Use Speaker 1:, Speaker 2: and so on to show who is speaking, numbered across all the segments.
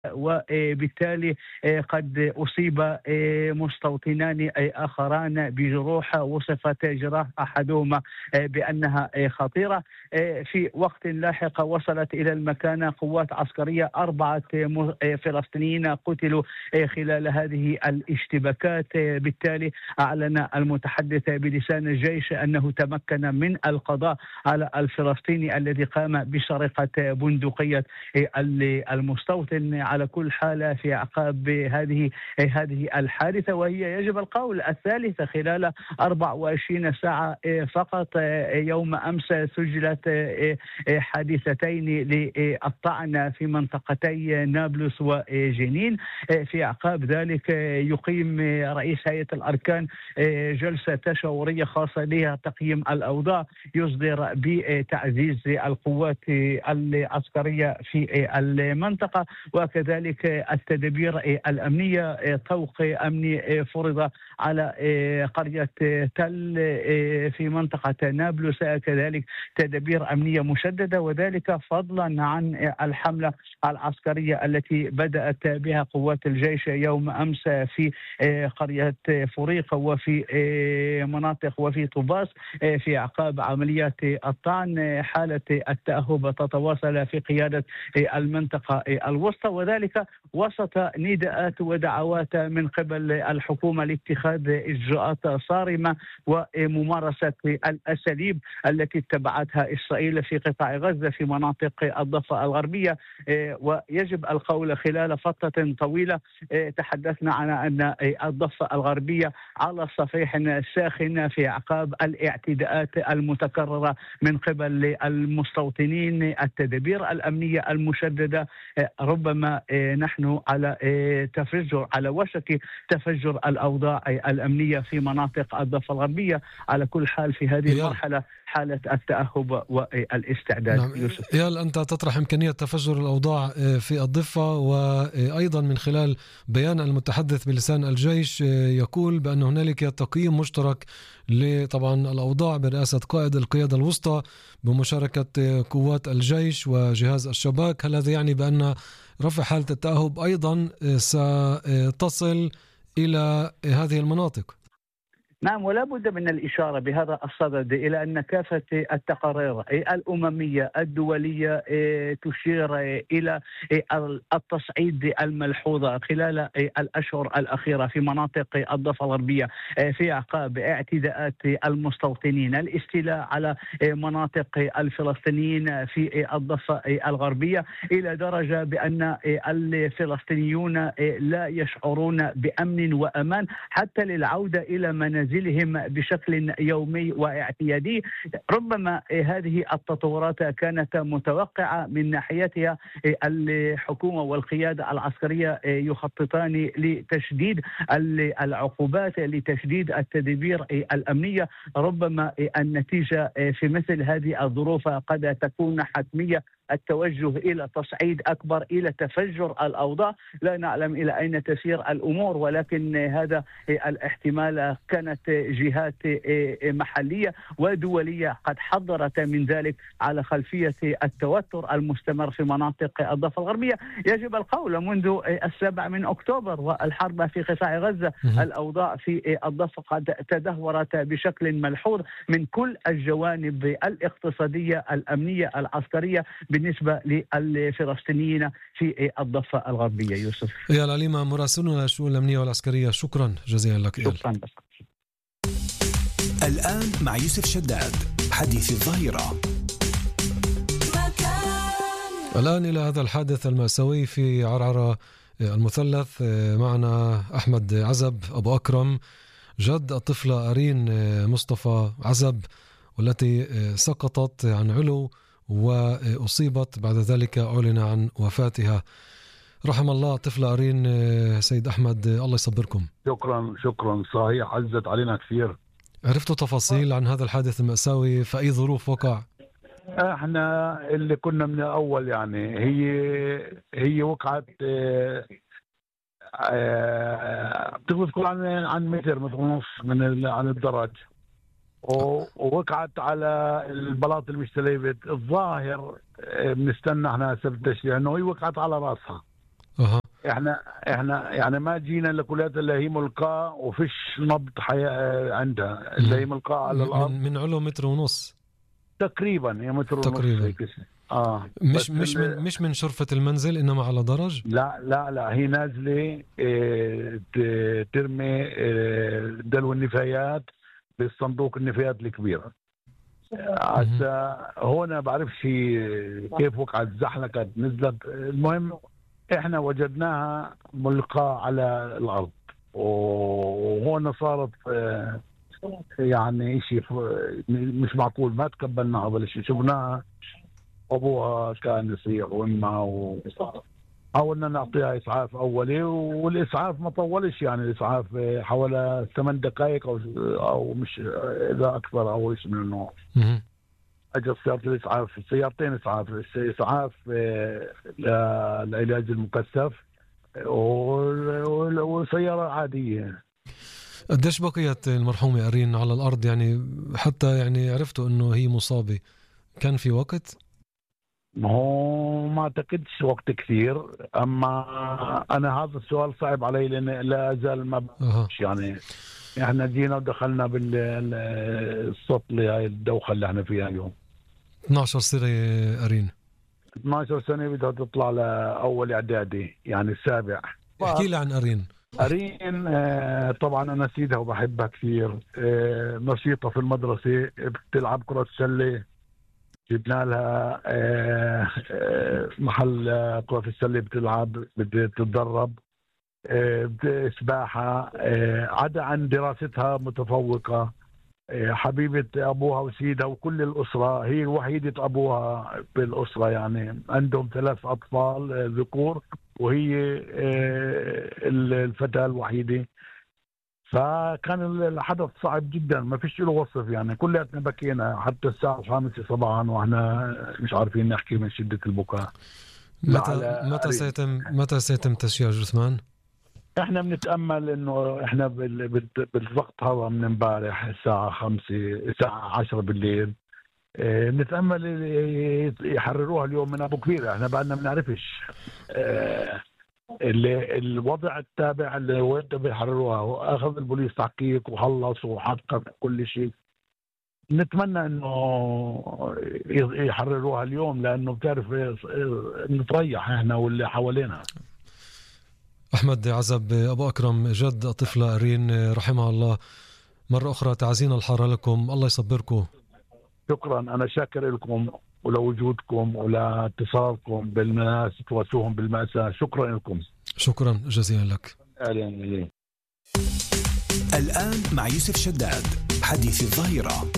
Speaker 1: وبالتالي قد أصيب مستوطنان آخران بجروح وصفت جراح أحدهما بأنها خطيرة. في وقت لاحق وصلت إلى المكان قوات عسكرية 4 فلسطينيين قتلوا خلال هذه الاشتباكات. بالتالي أعلن المتحدث بلسان الجيش أنه تمكن من القضاء على الفلسطيني الذي قام بسرقة بندقية المستوطن. على كل حال في أعقاب هذه الحادثة، وهي يجب القول الثالثة خلال 24 ساعة فقط. يوم أمس سجلت حادثتين للطعن في منطقتي نابلس وجنين. في أعقاب ذلك يقيم رئيس هيئة الأركان جلسة تشاورية خاصة لها تقييم الأوضاع، يصدر بتعزيز القوات العسكرية في المنطقة، وكذلك التدابير الأمنية. طوق أمني فرض على قرية تل في منطقة نابلس، كذلك تدابير أمنية مشددة، وذلك فضلا عن الحملة العسكرية التي بدأت بها قوات الجيش يوم أمس في قرية فريق وفي مناطق وفي طوباس. في أعقاب عمليات الطعن حالة التأهب تتواصل في قيادة المنطقة الوسطى، وذلك وسط نداءات ودعوات من قبل الحكومة لاتخاذ إجراءات صارمة وممارسة الأساليب التي اتبعتها إسرائيل في قطاع غزة في مناطق الضفة الغربية. ويجب القول خلال فترة طويلة تحدثنا عن أن الضفة الغربية على صفيح ساخن في أعقاب الاعتداءات المتكررة من قبل المستوطنين. التدابير الأمنية المشددة، ربما نحن على وشك تفجر الأوضاع الأمنية في مناطق الضفة الغربية. على كل حال في هذه المرحلة حالة التأهب والاستعداد.
Speaker 2: نعم. يال أنت تطرح إمكانية تفجر الأوضاع في الضفة، وأيضا من خلال بيان المتحدث بلسان الجيش يقول بأن هنالك تقييم مشترك لطبعا الأوضاع برئاسة قائد القيادة الوسطى بمشاركة قوات الجيش وجهاز الشباك. هل هذا يعني بأن رفع حالة التأهب أيضا ستصل إلى هذه المناطق؟
Speaker 1: نعم، ولا بد من الإشارة بهذا الصدد إلى أن كافة التقارير الأممية الدولية تشير إلى التصعيد الملحوظ خلال الأشهر الأخيرة في مناطق الضفة الغربية في أعقاب اعتداءات المستوطنين، الاستيلاء على مناطق الفلسطينيين في الضفة الغربية، إلى درجة بأن الفلسطينيون لا يشعرون بأمن وأمان حتى للعودة إلى منازلهم بشكل يومي واعتيادي. ربما هذه التطورات كانت متوقعة من ناحيتها. الحكومة والقيادة العسكرية يخططان لتشديد العقوبات، لتشديد التدابير الأمنية. ربما النتيجة في مثل هذه الظروف قد تكون حتمية، التوجه إلى تصعيد أكبر، إلى تفجر الأوضاع. لا نعلم إلى أين تسير الأمور، ولكن هذا الاحتمال. كانت جهات محلية ودولية قد حذرت من ذلك على خلفية التوتر المستمر في مناطق الضفة الغربية. يجب القول منذ 7 أكتوبر والحرب في قطاع غزة الأوضاع في الضفة قد تدهورت بشكل ملحوظ من كل الجوانب الاقتصادية، الأمنية، العسكرية بالنسبة للفلسطينيين في الضفة الغربية. يوسف
Speaker 2: يا العليمة، مراسلنا للشؤون الأمنية والعسكرية، شكرا جزيلا لك.
Speaker 1: شكرا لك.
Speaker 3: الآن مع يوسف شداد، حديث الظهيرة.
Speaker 2: الآن إلى هذا الحادث المأساوي في عرعرة المثلث. معنا أحمد عزب أبو أكرم، جد الطفلة أرين مصطفى عزب، والتي سقطت عن علو وأصيبت بعد ذلك أعلن عن وفاتها. رحم الله طفلة أرين. سيد أحمد، الله يصبركم.
Speaker 4: شكرا صحيح، عزت علينا كثير.
Speaker 2: عرفتوا تفاصيل عن هذا الحادث المأساوي؟ في أي ظروف وقع؟
Speaker 4: احنا اللي كنا من الأول، يعني هي وقعت بتقول عن متر ونص عن الدرج، ووقعت على البلاط المشتليبت. الظاهر بنستنى احنا سبت التشريع انه هي وقعت على راسها. احنا يعني ما جينا لكليات اللي هي ملقاة وفيش نبض حياة عندها، اللي هي ملقاة على الأرض
Speaker 2: من علو 1.5 متر
Speaker 4: تقريبا، هي متر ونص
Speaker 2: تقريبا.
Speaker 4: هيك. بس
Speaker 2: مش من شرفة المنزل، إنما على درج.
Speaker 4: لا هي نازلة ترمي دلو النفايات بالصندوق النفايات الكبيرة. حتى هنا بعرفش كيف وقعت زحلقت نزلت. المهم احنا وجدناها ملقاة على الأرض، وهنا صارت يعني شيء مش معقول، ما تقبلناها ولا شيء. شفناها أبوها كان يصيح وإمها، وحاولنا نعطيها إسعاف أولي، والإسعاف ما طولش، يعني الإسعاف حوالي 8 دقائق أو مش إذا أكثر أو إيش من النوع. أجت سيارة الإسعاف، سيارتين إسعاف للعلاج المكثف وسيارة عادية.
Speaker 2: قديش بقيت المرحومة أرين على الأرض؟ يعني حتى يعني عرفتوا إنه هي مصابة، كان في وقت؟
Speaker 4: ما أعتقدش وقت كثير، أما أنا هذا السؤال صعب علي لأن لا أزال ما يعني إحنا جينا ودخلنا بالسطل هاي الدوخة اللي إحنا فيها اليوم.
Speaker 2: 12 سنة أرين.
Speaker 4: 12 سنة بدها تطلع لأول إعدادي، يعني السابع.
Speaker 2: احكي لي عن أرين.
Speaker 4: أرين طبعا أنا سيدها وبحبها كثير. نشيطة في المدرسة، بتلعب كرة سلة، جبنا لها محل كرة السلة بتلعب، بتتدرب سباحة. عدا عن دراستها متفوقة، حبيبة أبوها وسيدها وكل الأسرة، هي وحيدة أبوها بالأسرة، يعني عندهم 3 أطفال ذكور وهي الفتاة الوحيدة. فكان الحدث صعب جدا، ما فيش له وصف، يعني كلياتنا بكينا حتى الساعة 5 صباحا واحنا مش عارفين نحكي من شدة البكاء.
Speaker 2: متى سيتم تشييع جثمان؟
Speaker 4: احنا بنتأمل انه احنا بالوقت هذا من امبارح الساعة 5 الساعة 10 بالليل، بنتأمل يحرروها اليوم من ابو كبير. احنا بعدنا ما بنعرفش الوضع التابع اللي وين بيحرروها، واخذ البوليس تحقيق وخلص وحقق كل شيء. نتمنى انه يحرروها اليوم، لانه بتعرف نتريح احنا واللي حوالينا.
Speaker 2: أحمد عزب أبو أكرم، جد الطفلة أرين رحمها الله، مرة أخرى تعزينا الحارة لكم، الله يصبركم.
Speaker 4: شكرا، أنا شاكر لكم ولوجودكم ولاتصالكم بالناس، تواسوهم بالمأساة. شكرا لكم.
Speaker 2: شكرا جزيلا لك.
Speaker 4: أهلا.
Speaker 3: الآن مع يوسف شداد، حديث الظهيرة.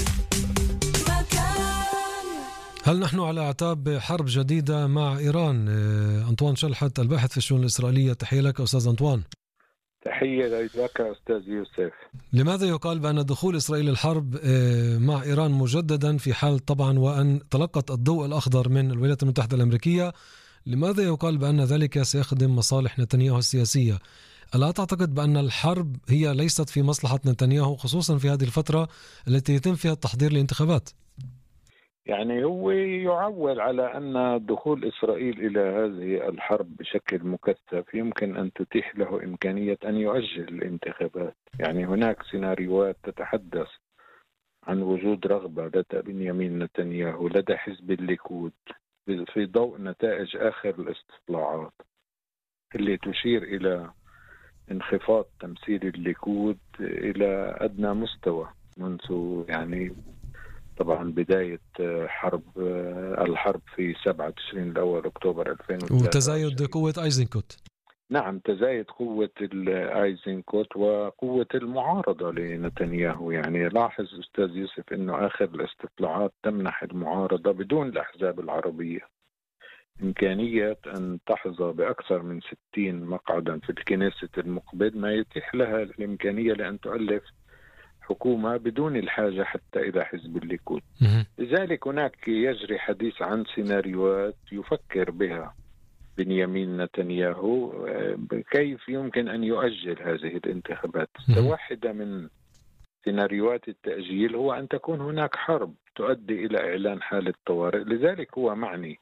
Speaker 2: هل نحن على أعتاب حرب جديدة مع إيران؟ أنطوان شلحت الباحث في الشؤون الإسرائيلية، تحية لك أستاذ أنطوان.
Speaker 5: تحية لك أستاذ يوسف.
Speaker 2: لماذا يقال بأن دخول إسرائيل الحرب مع إيران مجددا في حال طبعا وأن تلقت الضوء الأخضر من الولايات المتحدة الأمريكية، لماذا يقال بأن ذلك سيخدم مصالح نتنياهو السياسية؟ ألا تعتقد بأن الحرب هي ليست في مصلحة نتنياهو، خصوصا في هذه الفترة التي يتم فيها التحضير للانتخابات؟
Speaker 5: يعني هو يعول على أن دخول إسرائيل إلى هذه الحرب بشكل مكثف يمكن أن تتيح له إمكانية أن يؤجل الانتخابات. يعني هناك سيناريوهات تتحدث عن وجود رغبة لدى بنيامين نتنياهو لدى حزب الليكود في ضوء نتائج آخر الاستطلاعات اللي تشير إلى انخفاض تمثيل الليكود إلى أدنى مستوى منذ يعني طبعا بداية الحرب في 7 تشرين الأول أكتوبر 2003،
Speaker 2: وتزايد قوة أيزنكوت.
Speaker 5: نعم، تزايد قوة أيزنكوت وقوة المعارضة لنتنياهو. يعني لاحظ أستاذ يوسف أنه آخر الاستطلاعات تمنح المعارضة بدون الأحزاب العربية إمكانية أن تحظى بأكثر من 60 مقعدا في الكنيسة المقبل، ما يتيح لها الإمكانية لأن تؤلف حكومة بدون الحاجة حتى إلى حزب الليكود. لذلك هناك يجري حديث عن سيناريوهات يفكر بها بنيامين نتنياهو كيف يمكن أن يؤجل هذه الانتخابات. واحدة من سيناريوهات التأجيل هو أن تكون هناك حرب تؤدي إلى إعلان حالة طوارئ. لذلك هو معني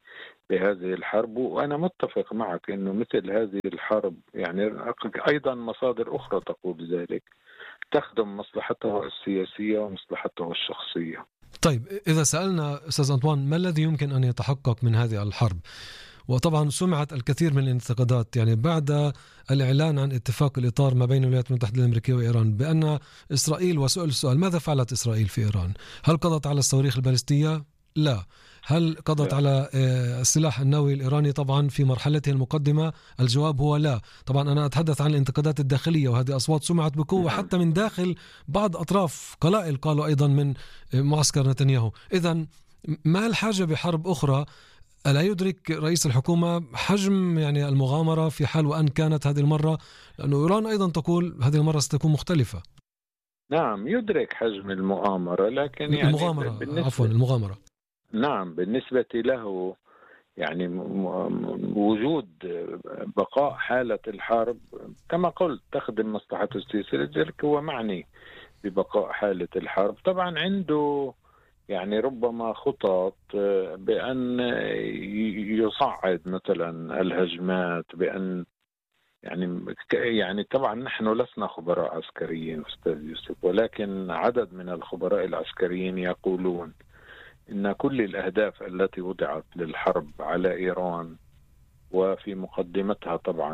Speaker 5: بهذه الحرب. وأنا متفق معك أنه مثل هذه الحرب يعني أيضا مصادر أخرى تقول ذلك، تخدم مصلحته السياسية ومصلحته الشخصية.
Speaker 2: طيب إذا سألنا أستاذ أنطوان ما الذي يمكن أن يتحقق من هذه الحرب؟ وطبعا سمعت الكثير من الانتقادات يعني بعد الإعلان عن اتفاق الإطار ما بين الولايات المتحدة الأمريكية وإيران بأن إسرائيل، وسؤال السؤال ماذا فعلت إسرائيل في إيران؟ هل قضت على الصواريخ البالستية؟ لا. هل قضت على السلاح النووي الإيراني؟ طبعا في مرحلته المقدمة الجواب هو لا. طبعا أنا أتحدث عن الانتقادات الداخلية، وهذه أصوات سمعت بقوة حتى من داخل بعض أطراف قلائل قالوا أيضا من معسكر نتنياهو. إذن ما الحاجة بحرب أخرى؟ ألا يدرك رئيس الحكومة حجم يعني المغامرة في حال وأن كانت هذه المرة، لأنه إيران أيضا تقول هذه المرة ستكون مختلفة؟
Speaker 5: نعم يدرك حجم المؤامرة، لكن يعني
Speaker 2: المغامرة
Speaker 5: نعم بالنسبة له يعني وجود بقاء حالة الحرب كما قلت تخدم مصلحته السياسية، لذلك هو معني ببقاء حالة الحرب. طبعا عنده يعني ربما خطط بأن يصعد مثلا الهجمات، بأن يعني طبعا نحن لسنا خبراء عسكريين أستاذ يوسف، ولكن عدد من الخبراء العسكريين يقولون إن كل الأهداف التي وضعت للحرب على إيران وفي مقدمتها طبعا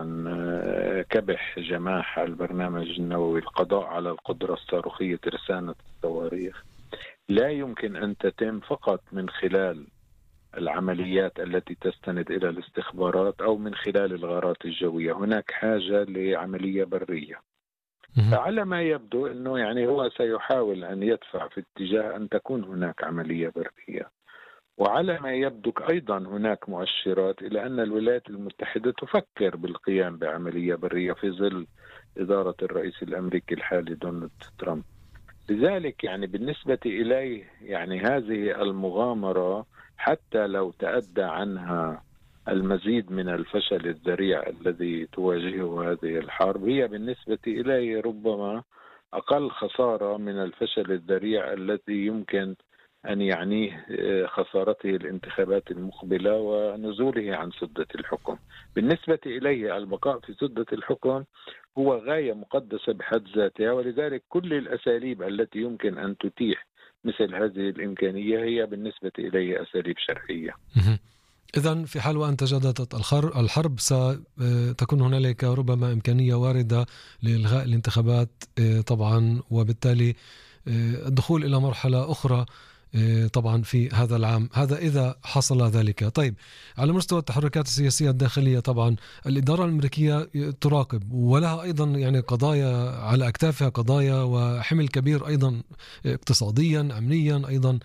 Speaker 5: كبح جماح البرنامج النووي، القضاء على القدرة الصاروخية ترسانة الصواريخ، لا يمكن أن تتم فقط من خلال العمليات التي تستند إلى الاستخبارات أو من خلال الغارات الجوية. هناك حاجة لعملية برية. فعلى ما يبدو أنه يعني هو سيحاول أن يدفع في اتجاه أن تكون هناك عملية برية. وعلى ما يبدو أيضا هناك مؤشرات إلى أن الولايات المتحدة تفكر بالقيام بعملية برية في ظل إدارة الرئيس الأمريكي الحالي دونالد ترامب. لذلك يعني بالنسبة إليه يعني هذه المغامرة حتى لو تأدى عنها المزيد من الفشل الذريع الذي تواجهه هذه الحرب، هي بالنسبة إليه ربما أقل خسارة من الفشل الذريع الذي يمكن أن يعنيه خسارته الانتخابات المقبلة ونزوله عن سدة الحكم. بالنسبة إليه البقاء في سدة الحكم هو غاية مقدسة بحد ذاتها، ولذلك كل الأساليب التي يمكن أن تتيح مثل هذه الإمكانية هي بالنسبة إليه أساليب شرعية.
Speaker 2: إذن في حال وأن تجددت الحرب ستكون هنالك ربما إمكانية واردة لإلغاء الانتخابات طبعا، وبالتالي الدخول إلى مرحلة أخرى طبعا في هذا العام، هذا إذا حصل ذلك. طيب على مستوى التحركات السياسية الداخلية طبعا الإدارة الأمريكية تراقب، ولها أيضا يعني قضايا على أكتافها، قضايا وحمل كبير أيضا اقتصاديا أمنيا، أيضا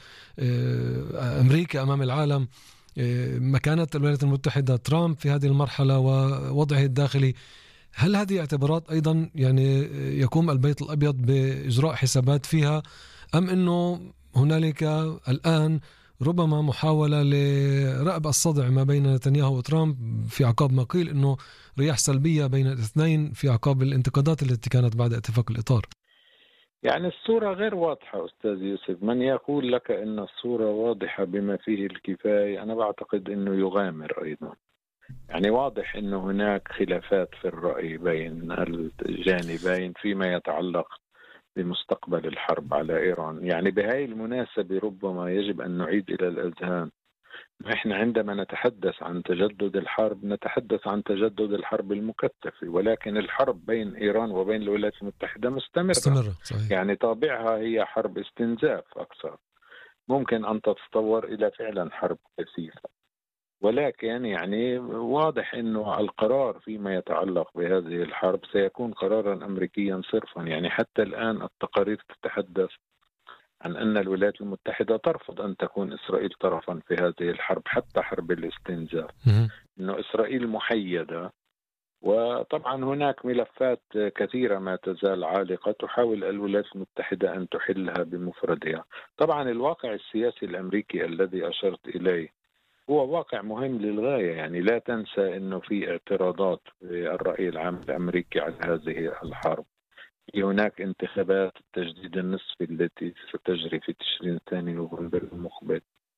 Speaker 2: أمريكا أمام العالم، مكانة الولايات المتحدة، ترامب في هذه المرحلة ووضعه الداخلي. هل هذه اعتبارات أيضا يعني يقوم البيت الأبيض بإجراء حسابات فيها، أم أنه هنالك الآن ربما محاولة لرأب الصدع ما بين نتنياهو وترامب في عقاب ما قيل أنه رياح سلبية بين الاثنين في عقاب الانتقادات التي كانت بعد اتفاق الإطار؟
Speaker 5: يعني الصورة غير واضحة أستاذ يوسف. من يقول لك أن الصورة واضحة بما فيه الكفاية أنا بعتقد أنه يغامر أيضا. يعني واضح أن هناك خلافات في الرأي بين الجانبين فيما يتعلق بمستقبل الحرب على إيران. يعني بهاي المناسبة ربما يجب أن نعيد إلى الأذهان، نحن عندما نتحدث عن تجدد الحرب نتحدث عن تجدد الحرب المكثفة، ولكن الحرب بين إيران وبين الولايات المتحدة مستمرة. صحيح. يعني طابعها هي حرب استنزاف أكثر، ممكن أن تتطور إلى فعلا حرب كثيفة، ولكن يعني واضح أنه القرار فيما يتعلق بهذه الحرب سيكون قرارا أمريكيا صرفا. يعني حتى الآن التقارير تتحدث عن أن الولايات المتحدة ترفض أن تكون إسرائيل طرفا في هذه الحرب، حتى حرب الاستنزاف، أنه إسرائيل محيدة. وطبعا هناك ملفات كثيرة ما تزال عالقة تحاول الولايات المتحدة أن تحلها بمفردها. طبعا الواقع السياسي الأمريكي الذي أشرت إليه هو واقع مهم للغاية. يعني لا تنسى أنه في اعتراضات في الرأي العام الأمريكي على هذه الحرب. هناك انتخابات التجديد النصفي التي ستجري في تشرين الثاني نوفمبر المقبل،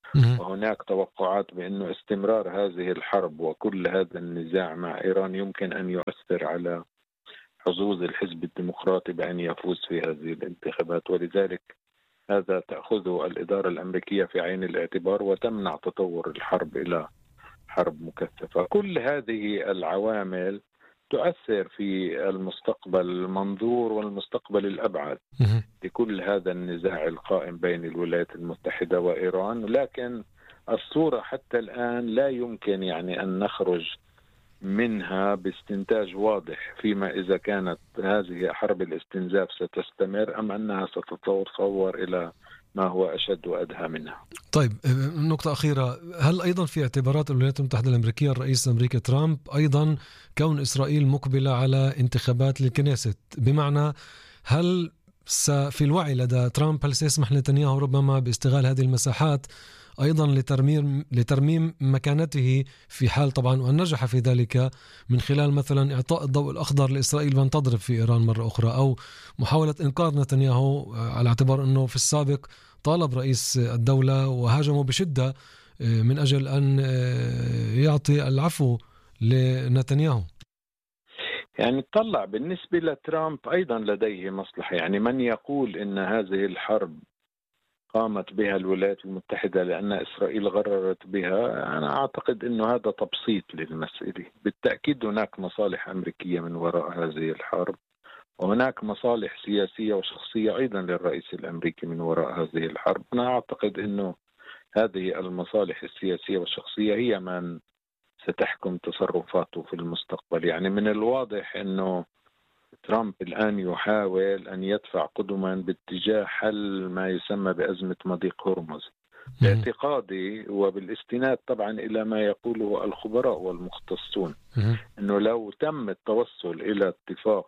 Speaker 5: وهناك توقعات بأنه استمرار هذه الحرب وكل هذا النزاع مع إيران يمكن أن يؤثر على حظوظ الحزب الديمقراطي بأن يفوز في هذه الانتخابات، ولذلك هذا تأخذه الإدارة الأمريكية في عين الاعتبار وتمنع تطور الحرب إلى حرب مكثفة. كل هذه العوامل تؤثر في المستقبل المنظور والمستقبل الأبعد لكل هذا النزاع القائم بين الولايات المتحدة وإيران، لكن الصورة حتى الآن لا يمكن يعني أن نخرج منها باستنتاج واضح فيما إذا كانت هذه حرب الاستنزاف ستستمر أم أنها ستتطور إلى ما هو أشد وأدهى منها.
Speaker 2: طيب، نقطة أخيرة، هل أيضا في اعتبارات الولايات المتحدة الأمريكية الرئيس الأمريكي ترامب أيضا كون إسرائيل مقبلة على انتخابات للكنيست، بمعنى هل في الوعي لدى ترامب هل سيسمح نتنياهو ربما باستغلال هذه المساحات أيضا لترميم مكانته في حال طبعا وأن نجح في ذلك، من خلال مثلا إعطاء الضوء الأخضر لإسرائيل بأن تضرب في إيران مرة أخرى، أو محاولة إنقاذ نتنياهو على اعتبار أنه في السابق طالب رئيس الدولة وهاجمه بشدة من أجل أن يعطي العفو لنتنياهو؟
Speaker 5: يعني طلع بالنسبة لترامب أيضا لديه مصلحة، يعني من يقول إن هذه الحرب قامت بها الولايات المتحدة لأن إسرائيل غررت بها، أنا أعتقد أنه هذا تبسيط للمسألة. بالتأكيد هناك مصالح أمريكية من وراء هذه الحرب، وهناك مصالح سياسية وشخصية أيضا للرئيس الأمريكي من وراء هذه الحرب. أنا أعتقد أنه هذه المصالح السياسية والشخصية هي من ستحكم تصرفاته في المستقبل. يعني من الواضح أنه ترامب الآن يحاول أن يدفع قدما باتجاه حل ما يسمى بأزمة مضيق هرمز، باعتقادي وبالاستناد طبعا إلى ما يقوله الخبراء والمختصون أنه لو تم التوصل إلى اتفاق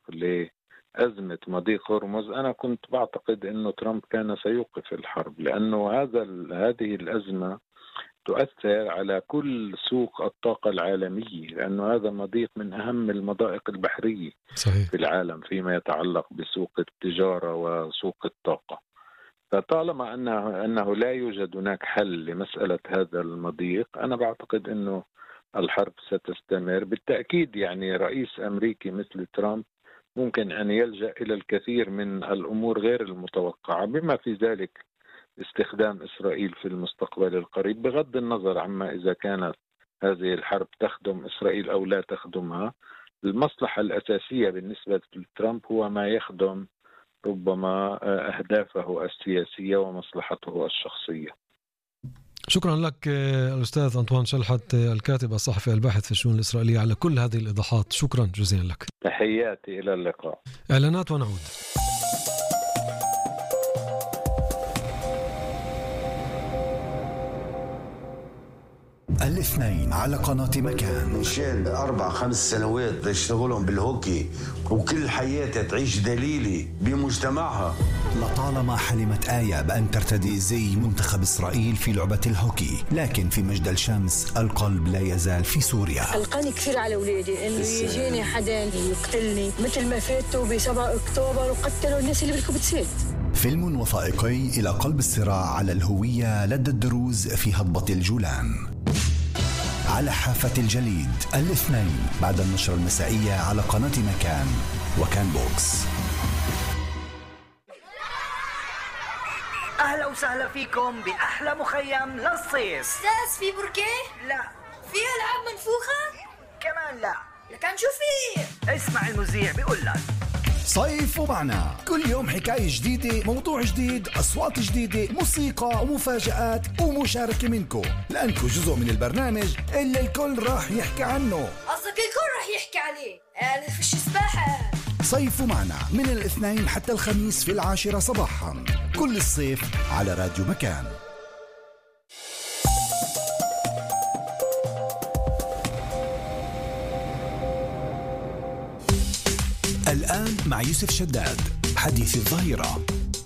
Speaker 5: لأزمة مضيق هرمز، أنا كنت بعتقد أنه ترامب كان سيوقف الحرب، لأنه هذه الأزمة تؤثر على كل سوق الطاقة العالمية، لأنه هذا مضيق من أهم المضائق البحرية صحيح في العالم فيما يتعلق بسوق التجارة وسوق الطاقة. فطالما أنه لا يوجد هناك حل لمسألة هذا المضيق، أنا بعتقد أنه الحرب ستستمر. بالتأكيد يعني رئيس أمريكي مثل ترامب ممكن أن يلجأ إلى الكثير من الأمور غير المتوقعة، بما في ذلك استخدام إسرائيل في المستقبل القريب، بغض النظر عما إذا كانت هذه الحرب تخدم إسرائيل أو لا تخدمها. المصلحة الأساسية بالنسبة لترامب هو ما يخدم ربما أهدافه السياسية ومصلحته الشخصية.
Speaker 2: شكرا لك الأستاذ أنطوان شلحت، الكاتب الصحفي الباحث في الشؤون الإسرائيلية، على كل هذه الإيضاحات. شكرا جزيلا لك.
Speaker 5: تحياتي، إلى اللقاء.
Speaker 2: إعلانات ونعود.
Speaker 3: الاثنين على قناة مكان.
Speaker 6: مشان 4-5 سنوات يشتغلهم بالهوكي وكل حياتها تعيش دليلي بمجتمعها.
Speaker 3: لطالما حلمت آية بأن ترتدي زي منتخب إسرائيل في لعبة الهوكي، لكن في مجد الشمس القلب لا يزال في سوريا.
Speaker 7: قلقاني كثير على أولادي إنه يجيني حدا يقتلني مثل ما فاتوا ب7 أكتوبر وقتلوا الناس اللي بركبوا بسيت.
Speaker 3: فيلم وثائقي إلى قلب الصراع على الهوية لدى الدروز في هضبة الجولان، على حافة الجليد، الاثنين بعد النشرة المسائية على قناة مكان وكان بوكس.
Speaker 8: أهلا وسهلا فيكم بأحلى مخيم للصيف.
Speaker 9: أستاذ في بركيه؟
Speaker 8: لا.
Speaker 9: في ألعاب منفوخة؟
Speaker 8: كمان لا.
Speaker 9: لكن شو في؟
Speaker 8: اسمع المذيع بيقول لك
Speaker 3: صيف ومعنا، كل يوم حكاية جديدة، موضوع جديد، أصوات جديدة، موسيقى ومفاجآت ومشاركة منكم، لأنكم جزء من البرنامج اللي الكل راح يحكي عنه.
Speaker 9: قصدك الكل راح يحكي عليه؟ فيش سباحة.
Speaker 3: صيف ومعنا من الاثنين حتى الخميس في 10 صباحا كل الصيف على راديو مكان. الآن مع يوسف شداد، حديث الظهيرة.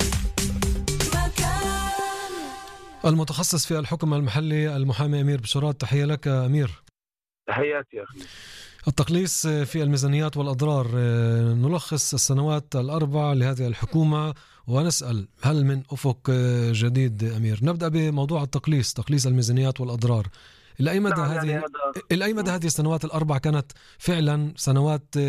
Speaker 2: المتخصص في الحكم المحلي المحامي أمير بشارات، تحية لك أمير.
Speaker 10: تحياتي يا أخي.
Speaker 2: التقليص في الميزانيات والأضرار، نلخص السنوات 4 لهذه الحكومة ونسأل هل من أفق جديد أمير؟ نبدأ بموضوع تقليص الميزانيات والأضرار. إلى أي مدى هذه السنوات الأربع كانت فعلا سنوات